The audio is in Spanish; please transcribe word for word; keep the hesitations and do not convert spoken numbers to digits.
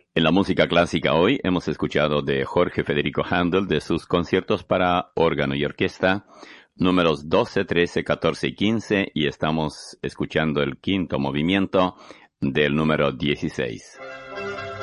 En la música clásica hoy hemos escuchado de Jorge Federico Händel de sus conciertos para órgano y orquesta, números doce, trece, catorce y quince, y estamos escuchando el quinto movimiento del número dieciséis.